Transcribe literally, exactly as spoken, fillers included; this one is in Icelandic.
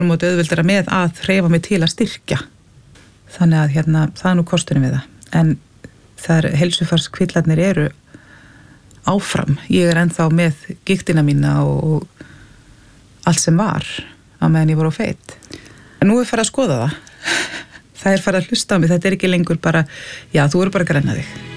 og auðveldara með að hreyfa mig til að styrkja. Þannig að hérna, það er nú kosturinn við það. En þar heilsufarskvillarnir eru áfram. Ég er ennþá með gigtina mína og, og allt sem var á meðan ég voru á feit. En nú er farið að skoða það. Það er farið að hlusta á mig. Þetta er ekki lengur bara, já, þú eru bara að grenna þig.